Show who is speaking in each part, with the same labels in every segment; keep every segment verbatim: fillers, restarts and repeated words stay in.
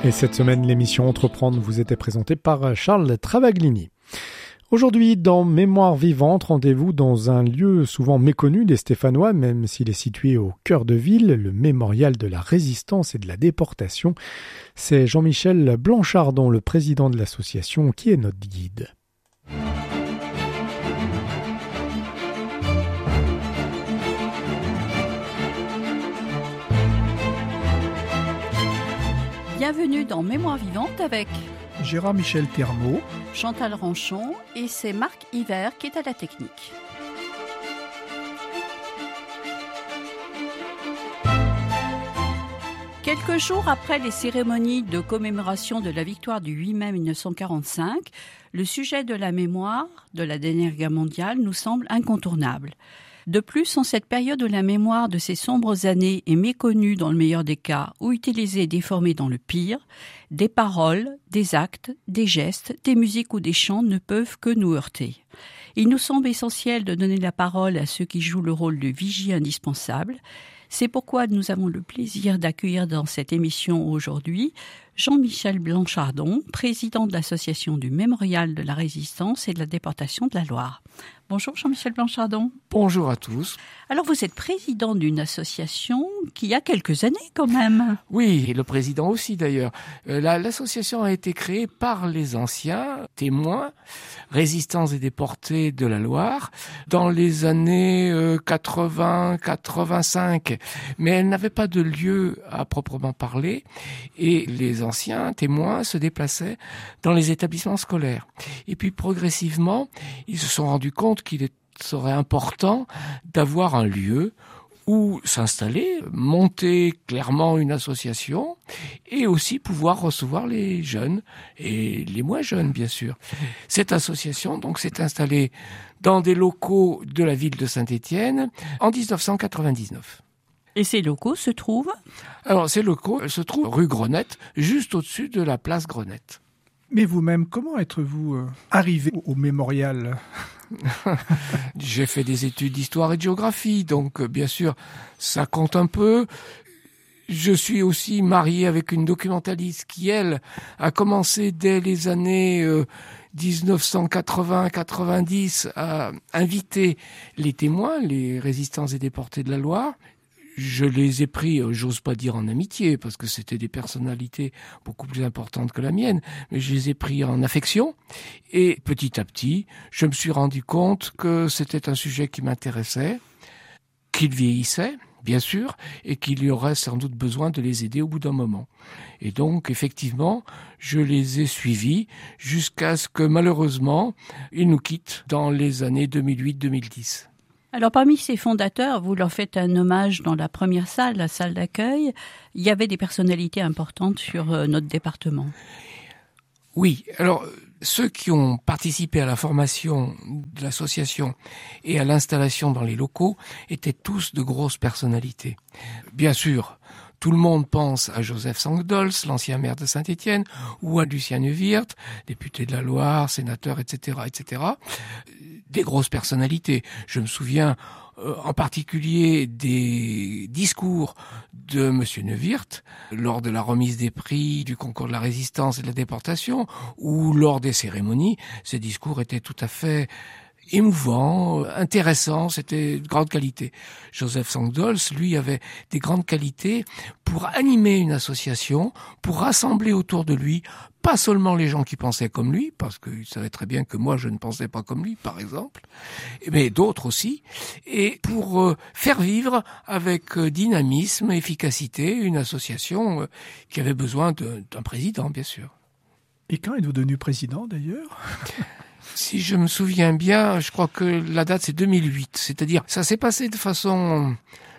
Speaker 1: Et cette semaine, l'émission Entreprendre vous était présentée par Charles Travaglini. Aujourd'hui, dans Mémoire vivante, rendez-vous dans un lieu souvent méconnu des Stéphanois, même s'il est situé au cœur de ville, le mémorial de la résistance et de la déportation. C'est Jean-Michel Blanchardon, le président de l'association, qui est notre guide.
Speaker 2: Bienvenue dans Mémoire vivante avec
Speaker 3: Gérard Michel Thermeau,
Speaker 2: Chantal Ranchon et c'est Marc Hiver qui est à la technique. Quelques jours après les cérémonies de commémoration de la victoire du huit mai mille neuf cent quarante-cinq, le sujet de la mémoire de la dernière guerre mondiale nous semble incontournable. De plus, en cette période où la mémoire de ces sombres années est méconnue dans le meilleur des cas ou utilisée et déformée dans le pire, des paroles, des actes, des gestes, des musiques ou des chants ne peuvent que nous heurter. Il nous semble essentiel de donner la parole à ceux qui jouent le rôle de vigie indispensable. C'est pourquoi nous avons le plaisir d'accueillir dans cette émission aujourd'hui Jean-Michel Blanchardon, président de l'association du Mémorial de la Résistance et de la Déportation de la Loire. Bonjour Jean-Michel Blanchardon.
Speaker 4: Bonjour à tous.
Speaker 2: Alors vous êtes président d'une association qui a quelques années quand même.
Speaker 4: Oui, et le président aussi d'ailleurs. Euh, la, l'association a été créée par les anciens témoins, résistants et déportés de la Loire, dans les années euh, quatre-vingts quatre-vingt-cinq. Mais elle n'avait pas de lieu à proprement parler et les anciens témoins se déplaçaient dans les établissements scolaires. Et puis progressivement, ils se sont rendus compte qu'il serait important d'avoir un lieu où s'installer, monter clairement une association et aussi pouvoir recevoir les jeunes et les moins jeunes, bien sûr. Cette association donc s'est installée dans des locaux de la ville de Saint-Étienne en dix-neuf cent quatre-vingt-dix-neuf.
Speaker 2: Et ces locaux se trouvent ?
Speaker 4: Alors, ces locaux se trouvent rue Grenette, juste au-dessus de la place Grenette.
Speaker 3: Mais vous-même, comment êtes-vous euh, arrivé au, au mémorial ?
Speaker 4: J'ai fait des études d'histoire et de géographie, donc euh, bien sûr, ça compte un peu. Je suis aussi marié avec une documentaliste qui, elle, a commencé dès les années euh, dix-neuf cent quatre-vingts quatre-vingt-dix à inviter les témoins, les résistants et déportés de la Loire. Je les ai pris, j'ose pas dire en amitié, parce que c'était des personnalités beaucoup plus importantes que la mienne, mais je les ai pris en affection. Et petit à petit, je me suis rendu compte que c'était un sujet qui m'intéressait, qu'il vieillissait, bien sûr, et qu'il y aurait sans doute besoin de les aider au bout d'un moment. Et donc, effectivement, je les ai suivis jusqu'à ce que, malheureusement, ils nous quittent dans les années deux mille huit deux mille dix.
Speaker 2: Alors parmi ces fondateurs, vous leur faites un hommage dans la première salle, la salle d'accueil. Il y avait des personnalités importantes sur notre département.
Speaker 4: Oui, alors ceux qui ont participé à la formation de l'association et à l'installation dans les locaux étaient tous de grosses personnalités. Bien sûr, tout le monde pense à Joseph Sancdols, l'ancien maire de Saint-Étienne, ou à Lucien Neuwirth, député de la Loire, sénateur, et cetera, et cetera. Des grosses personnalités. Je me souviens euh, en particulier des discours de Monsieur Neuwirth lors de la remise des prix du concours de la résistance et de la déportation, ou lors des cérémonies. Ces discours étaient tout à fait émouvant, intéressant, c'était de grande qualité. Joseph Sancdols, lui, avait des grandes qualités pour animer une association, pour rassembler autour de lui pas seulement les gens qui pensaient comme lui, parce qu'il savait très bien que moi je ne pensais pas comme lui, par exemple, mais d'autres aussi, et pour euh, faire vivre avec euh, dynamisme, efficacité, une association euh, qui avait besoin de, d'un président, bien sûr.
Speaker 3: Et quand êtes-vous devenu président, d'ailleurs ?
Speaker 4: Si je me souviens bien, je crois que la date c'est deux mille huit, c'est-à-dire ça s'est passé de façon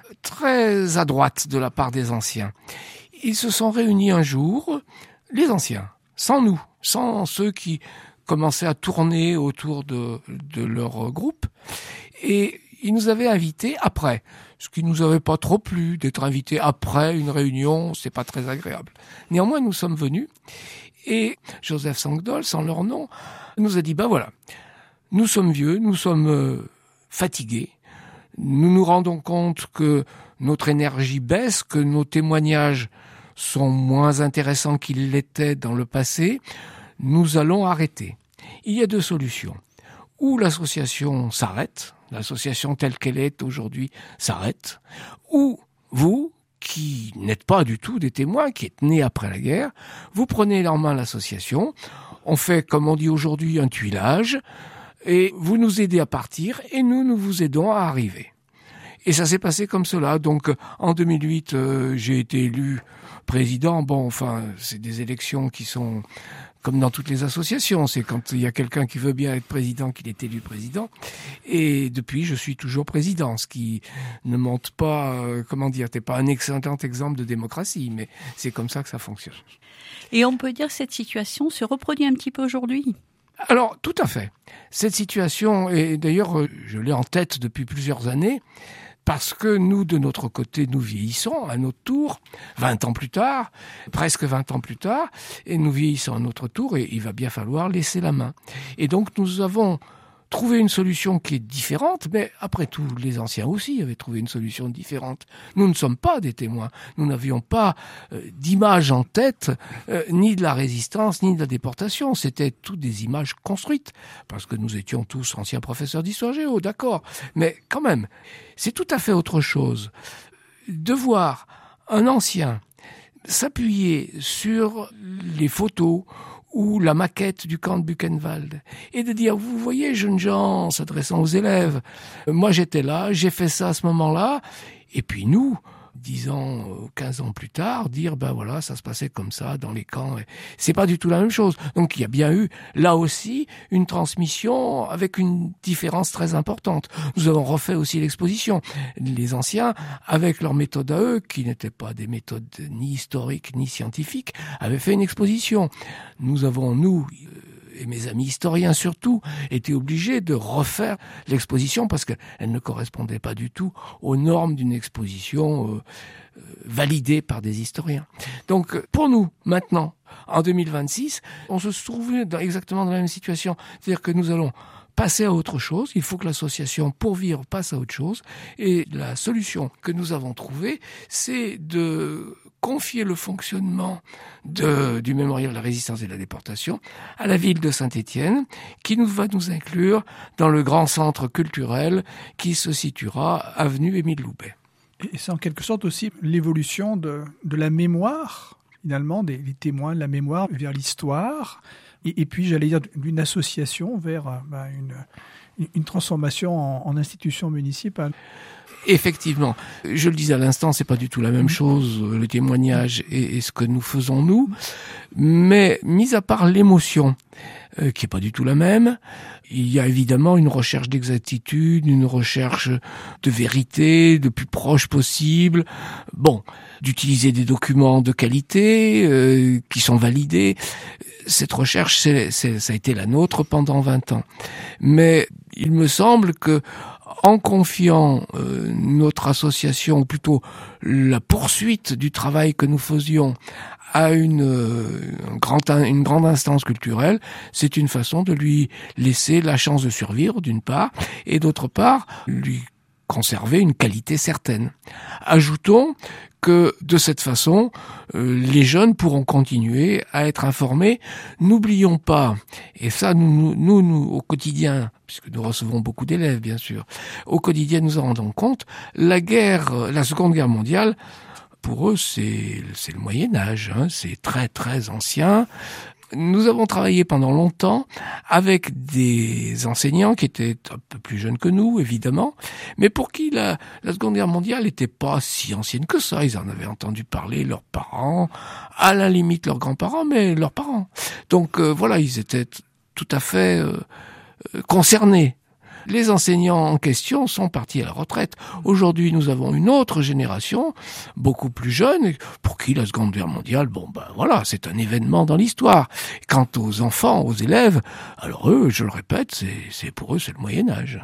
Speaker 4: très adroite de la part des anciens. Ils se sont réunis un jour, les anciens, sans nous, sans ceux qui commençaient à tourner autour de, de leur groupe, et ils nous avaient invités après, ce qui nous avait pas trop plu d'être invités après une réunion, c'est pas très agréable. Néanmoins, nous sommes venus, et Joseph Sancdols, en leur nom, nous a dit, ben voilà, nous sommes vieux, nous sommes euh, fatigués, nous nous rendons compte que notre énergie baisse, que nos témoignages sont moins intéressants qu'ils l'étaient dans le passé, nous allons arrêter. Il y a deux solutions. Ou l'association s'arrête, l'association telle qu'elle est aujourd'hui s'arrête, ou vous, qui n'êtes pas du tout des témoins, qui êtes nés après la guerre, vous prenez en main l'association, on fait, comme on dit aujourd'hui, un tuilage, et vous nous aidez à partir, et nous, nous vous aidons à arriver. Et ça s'est passé comme cela. Donc, en deux mille huit, euh, j'ai été élu président. Bon, enfin, c'est des élections qui sont comme dans toutes les associations. C'est quand il y a quelqu'un qui veut bien être président qu'il est élu président. Et depuis, je suis toujours président, ce qui ne montre pas, euh, comment dire, c'est pas un excellent exemple de démocratie, mais c'est comme ça que ça fonctionne.
Speaker 2: Et on peut dire que cette situation se reproduit un petit peu aujourd'hui.
Speaker 4: Alors, tout à fait. Cette situation, et d'ailleurs, je l'ai en tête depuis plusieurs années, parce que nous, de notre côté, nous vieillissons à notre tour, vingt ans plus tard, presque vingt ans plus tard, et nous vieillissons à notre tour, et il va bien falloir laisser la main. Et donc, nous avons trouvé une solution qui est différente, mais après tout, les anciens aussi avaient trouvé une solution différente. Nous ne sommes pas des témoins. Nous n'avions pas euh, d'image en tête, euh, ni de la résistance, ni de la déportation. C'était toutes des images construites, parce que nous étions tous anciens professeurs d'histoire géo, d'accord. Mais quand même, c'est tout à fait autre chose de voir un ancien s'appuyer sur les photos ou la maquette du camp de Buchenwald, et de dire, vous voyez, jeunes gens, s'adressant aux élèves, moi j'étais là, j'ai fait ça à ce moment-là, et puis nous, dix ans, quinze ans plus tard, dire, ben voilà, ça se passait comme ça dans les camps. C'est pas du tout la même chose. Donc il y a bien eu, là aussi, une transmission avec une différence très importante. Nous avons refait aussi l'exposition. Les anciens, avec leurs méthodes à eux, qui n'étaient pas des méthodes ni historiques ni scientifiques, avaient fait une exposition. Nous avons, nous, et mes amis historiens surtout, étaient obligés de refaire l'exposition parce qu'elle ne correspondait pas du tout aux normes d'une exposition euh, euh, validée par des historiens. Donc pour nous, maintenant, en deux mille vingt-six, on se trouve dans, exactement dans la même situation. C'est-à-dire que nous allons passer à autre chose. Il faut que l'association, pour vivre, passe à autre chose. Et la solution que nous avons trouvée, c'est de confier le fonctionnement de, du mémorial de la résistance et de la déportation à la ville de Saint-Étienne, qui nous va nous inclure dans le grand centre culturel qui se situera avenue Émile Loubet.
Speaker 3: Et c'est en quelque sorte aussi l'évolution de, de la mémoire, finalement, des, des témoins de la mémoire vers l'histoire, et, et puis, j'allais dire, d'une association vers ben, une, une transformation en, en institution municipale.
Speaker 4: Effectivement, je le disais à l'instant, c'est pas du tout la même chose, le témoignage et, et ce que nous faisons nous, mais mis à part l'émotion, euh, qui est pas du tout la même, il y a évidemment une recherche d'exactitude, une recherche de vérité, de plus proche possible, bon, d'utiliser des documents de qualité, euh, qui sont validés. Cette recherche, c'est, c'est, ça a été la nôtre pendant vingt ans. Mais il me semble que en confiant euh, notre association, ou plutôt la poursuite du travail que nous faisions à une, euh, un grand, une grande instance culturelle, c'est une façon de lui laisser la chance de survivre, d'une part, et d'autre part, lui conserver une qualité certaine. Ajoutons que de cette façon, euh, les jeunes pourront continuer à être informés. N'oublions pas, et ça nous, nous, nous au quotidien, puisque nous recevons beaucoup d'élèves bien sûr, au quotidien nous en rendons compte, la guerre, la Seconde Guerre mondiale, pour eux c'est, c'est le Moyen-Âge, hein, c'est très très ancien. Nous avons travaillé pendant longtemps avec des enseignants qui étaient un peu plus jeunes que nous, évidemment, mais pour qui la, la Seconde Guerre mondiale n'était pas si ancienne que ça. Ils en avaient entendu parler, leurs parents, à la limite leurs grands-parents, mais leurs parents. Donc euh, voilà, ils étaient t- tout à fait euh, concernés. Les enseignants en question sont partis à la retraite. Aujourd'hui, nous avons une autre génération, beaucoup plus jeune, pour qui la Seconde Guerre mondiale, bon ben voilà, c'est un événement dans l'histoire. Quant aux enfants, aux élèves, alors eux, je le répète, c'est, c'est pour eux, c'est le Moyen-Âge.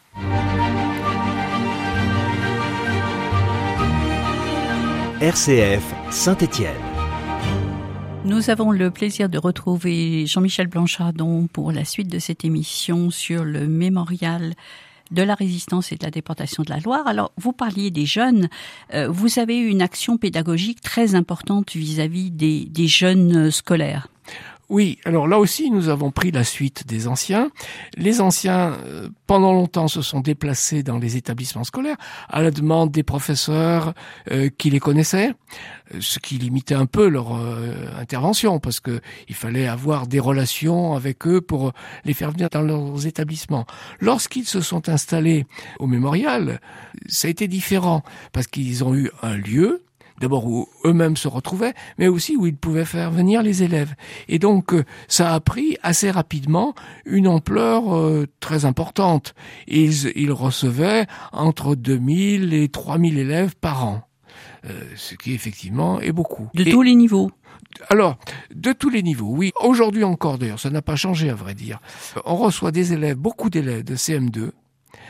Speaker 5: R C F Saint-Étienne.
Speaker 2: Nous avons le plaisir de retrouver Jean-Michel Blanchardon pour la suite de cette émission sur le mémorial de la résistance et de la déportation de la Loire. Alors, vous parliez des jeunes. Euh, vous avez eu une action pédagogique très importante vis-à-vis des, des jeunes scolaires.
Speaker 4: Oui, alors là aussi, nous avons pris la suite des anciens. Les anciens, euh, pendant longtemps, se sont déplacés dans les établissements scolaires à la demande des professeurs euh, qui les connaissaient, ce qui limitait un peu leur euh, intervention, parce que il fallait avoir des relations avec eux pour les faire venir dans leurs établissements. Lorsqu'ils se sont installés au mémorial, ça a été différent, parce qu'ils ont eu un lieu, d'abord où eux-mêmes se retrouvaient, mais aussi où ils pouvaient faire venir les élèves. Et donc, ça a pris assez rapidement une ampleur euh, très importante. Ils, ils recevaient entre deux mille et trois mille élèves par an, euh, ce qui effectivement est beaucoup.
Speaker 2: De
Speaker 4: et,
Speaker 2: tous les niveaux.
Speaker 4: Alors, de tous les niveaux, oui. Aujourd'hui encore, d'ailleurs, ça n'a pas changé, à vrai dire. On reçoit des élèves, beaucoup d'élèves de C M deux,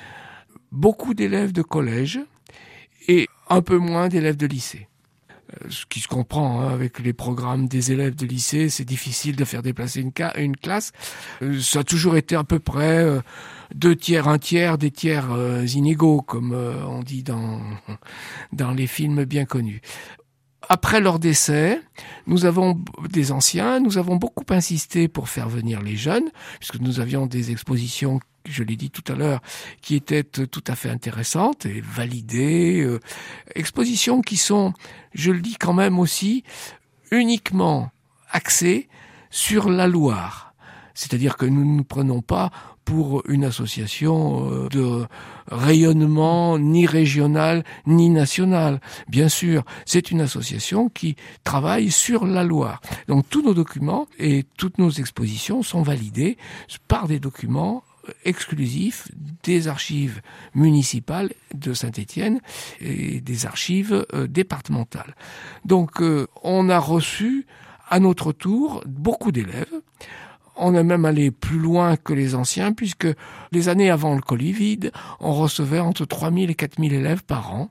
Speaker 4: beaucoup d'élèves de collège et un peu moins d'élèves de lycée. Ce qui se comprend, hein, avec les programmes des élèves de lycée, c'est difficile de faire déplacer une, ca- une classe. Euh, ça a toujours été à peu près euh, deux tiers, un tiers, des tiers euh, inégaux, comme euh, on dit dans, dans les films bien connus. Après leur décès, nous avons des anciens, nous avons beaucoup insisté pour faire venir les jeunes, puisque nous avions des expositions, je l'ai dit tout à l'heure, qui étaient tout à fait intéressantes et validées. Euh, expositions qui sont, je le dis quand même aussi, uniquement axées sur la Loire. C'est-à-dire que nous ne nous prenons pas pour une association de rayonnement ni régional ni national. Bien sûr, c'est une association qui travaille sur la Loire. Donc tous nos documents et toutes nos expositions sont validés par des documents exclusifs des archives municipales de Saint-Étienne et des archives euh, départementales. Donc euh, on a reçu à notre tour beaucoup d'élèves. On est même allé plus loin que les anciens, puisque les années avant le Covid, on recevait entre trois mille et quatre mille élèves par an,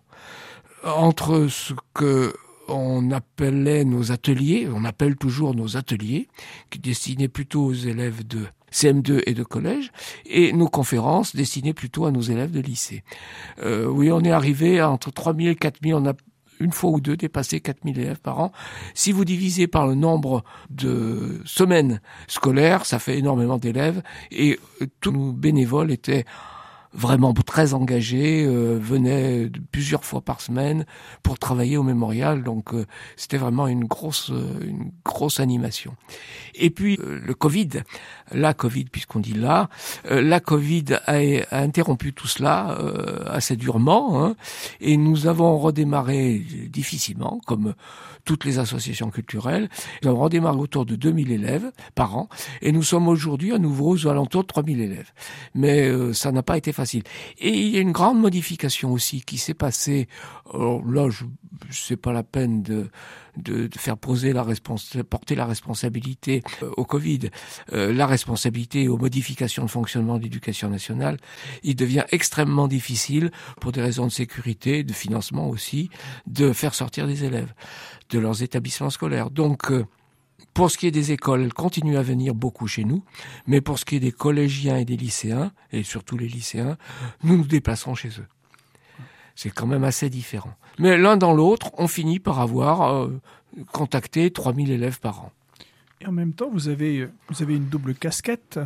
Speaker 4: entre ce que on appelait nos ateliers, on appelle toujours nos ateliers, qui destinaient plutôt aux élèves de C M deux et de collège, et nos conférences destinées plutôt à nos élèves de lycée. Euh, oui, on est arrivé à entre trois mille et quatre mille, on a une fois ou deux dépassé quatre mille élèves par an. Si vous divisez par le nombre de semaines scolaires, ça fait énormément d'élèves, et tous nos bénévoles étaient vraiment très engagés, euh, venaient plusieurs fois par semaine pour travailler au mémorial, donc euh, c'était vraiment une grosse euh, une grosse animation. Et puis euh, le Covid, la Covid puisqu'on dit là, euh, la Covid a, a interrompu tout cela euh, assez durement, hein, et nous avons redémarré difficilement, comme toutes les associations culturelles. Nous avons redémarré autour de deux mille élèves par an, et nous sommes aujourd'hui à nouveau aux alentours de trois mille élèves. Mais euh, ça n'a pas été facile. Et il y a une grande modification aussi qui s'est passée. Alors là, je c'est pas la peine de, de, de faire poser la respons- porter la responsabilité euh, au Covid, euh, la responsabilité aux modifications de fonctionnement de l'éducation nationale. Il devient extrêmement difficile, pour des raisons de sécurité, de financement aussi, de faire sortir des élèves de leurs établissements scolaires. Donc, euh, pour ce qui est des écoles, elles continuent à venir beaucoup chez nous, mais pour ce qui est des collégiens et des lycéens, et surtout les lycéens, nous nous déplaçons chez eux. C'est quand même assez différent. Mais l'un dans l'autre, on finit par avoir euh, contacté trois mille élèves par an.
Speaker 3: Et en même temps, vous avez, vous avez une double casquette.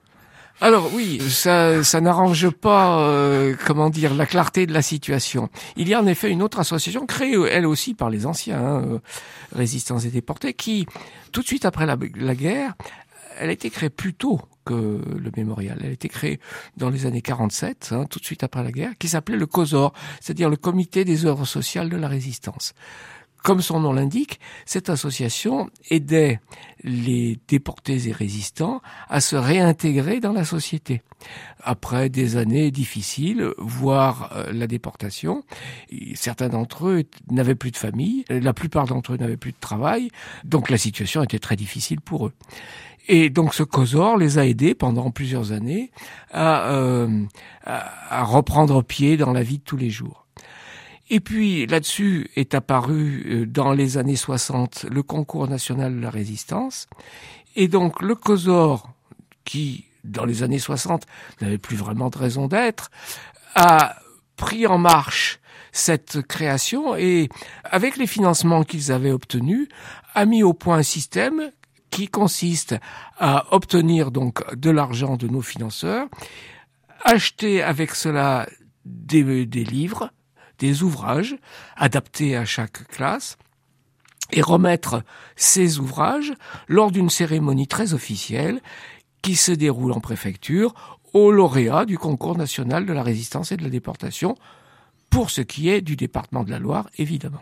Speaker 4: Alors oui, ça, ça n'arrange pas, euh, comment dire, la clarté de la situation. Il y a en effet une autre association créée, elle aussi par les anciens, hein, euh, Résistance et Déportés, qui, tout de suite après la, la guerre, elle a été créée plus tôt que le mémorial. Elle a été créée dans les années quarante-sept, hein, tout de suite après la guerre, qui s'appelait le COSOR, c'est-à-dire le Comité des œuvres sociales de la Résistance. Comme son nom l'indique, cette association aidait les déportés et résistants à se réintégrer dans la société. Après des années difficiles, voire euh, la déportation, certains d'entre eux n'avaient plus de famille, la plupart d'entre eux n'avaient plus de travail, donc la situation était très difficile pour eux. Et donc ce COSOR les a aidés pendant plusieurs années à, euh, à, à reprendre pied dans la vie de tous les jours. Et puis là-dessus est apparu dans les années soixante le concours national de la résistance. Et donc le COSOR, qui dans les années soixante, n'avaient plus vraiment de raison d'être, a pris en marche cette création et, avec les financements qu'ils avaient obtenus, a mis au point un système qui consiste à obtenir donc de l'argent de nos financeurs, acheter avec cela des, des livres, des ouvrages adaptés à chaque classe, et remettre ces ouvrages lors d'une cérémonie très officielle qui se déroule en préfecture aux lauréats du concours national de la résistance et de la déportation, pour ce qui est du département de la Loire, évidemment.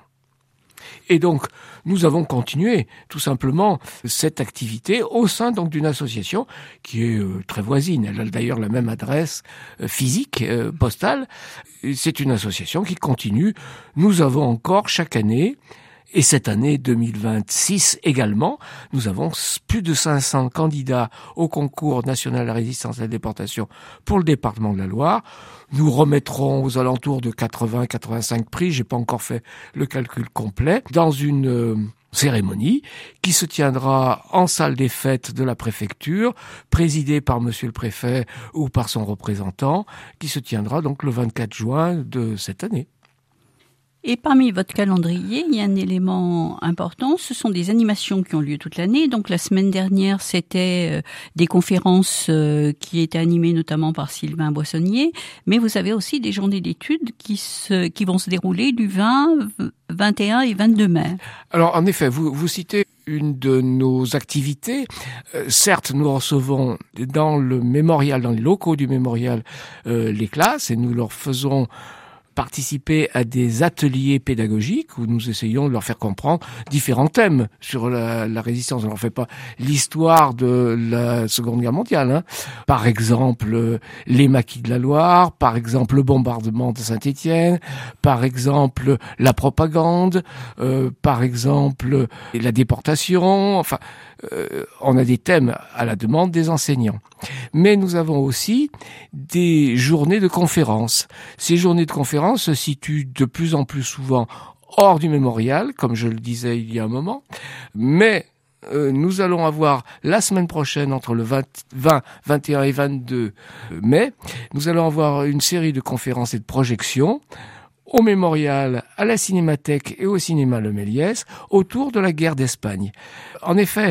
Speaker 4: Et donc, nous avons continué, tout simplement, cette activité au sein donc d'une association qui est euh, très voisine. Elle a d'ailleurs la même adresse euh, physique, euh, postale. C'est une association qui continue. Nous avons encore chaque année, et cette année deux mille vingt-six également, nous avons plus de cinq cents candidats au concours national de la résistance et de la déportation pour le département de la Loire. Nous remettrons aux alentours de quatre-vingts à quatre-vingt-cinq prix, j'ai pas encore fait le calcul complet, dans une euh, cérémonie qui se tiendra en salle des fêtes de la préfecture, présidée par monsieur le préfet ou par son représentant, qui se tiendra donc le vingt-quatre juin de cette année.
Speaker 2: Et parmi votre calendrier, il y a un élément important, ce sont des animations qui ont lieu toute l'année. Donc la semaine dernière, c'était des conférences qui étaient animées notamment par Sylvain Boissonnier, mais vous avez aussi des journées d'études qui, se, qui vont se dérouler du vingt, vingt et un et vingt-deux mai.
Speaker 4: Alors en effet, vous, vous citez une de nos activités. Euh, certes, nous recevons dans le mémorial, dans les locaux du mémorial, euh, les classes, et nous leur faisons participer à des ateliers pédagogiques où nous essayons de leur faire comprendre différents thèmes sur la, la résistance. On ne leur fait pas l'histoire de la Seconde Guerre mondiale, hein. Par exemple, les maquis de la Loire, par exemple, le bombardement de Saint-Étienne, par exemple, la propagande, euh, par exemple, la déportation. Enfin, euh, on a des thèmes à la demande des enseignants. Mais nous avons aussi des journées de conférences. Ces journées de conférences se situent de plus en plus souvent hors du mémorial, comme je le disais il y a un moment, mais euh, nous allons avoir la semaine prochaine, entre le vingt, vingt, vingt et un et vingt-deux mai, nous allons avoir une série de conférences et de projections au mémorial, à la Cinémathèque et au cinéma Le Méliès, autour de la guerre d'Espagne. En effet,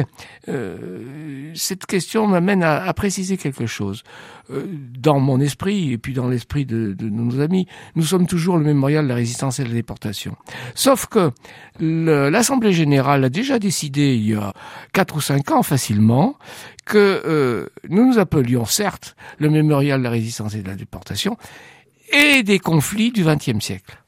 Speaker 4: euh, cette question m'amène à, à préciser quelque chose. Euh, dans mon esprit, et puis dans l'esprit de, de nos amis, nous sommes toujours le mémorial de la résistance et de la déportation. Sauf que le, l'Assemblée générale a déjà décidé, il y a quatre ou cinq ans facilement, que euh, nous nous appelions certes le mémorial de la résistance et de la déportation, et des conflits du vingtième siècle.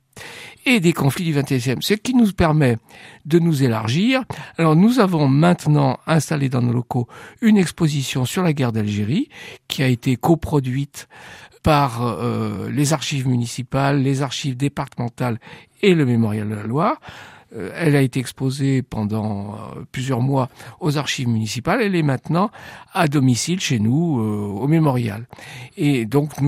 Speaker 4: Et des conflits du vingtième siècle, ce qui nous permet de nous élargir. Alors nous avons maintenant installé dans nos locaux une exposition sur la guerre d'Algérie, qui a été coproduite par euh, les archives municipales, les archives départementales et le mémorial de la Loire. Elle a été exposée pendant plusieurs mois aux archives municipales. Elle est maintenant à domicile chez nous, euh, au mémorial. Et donc, nous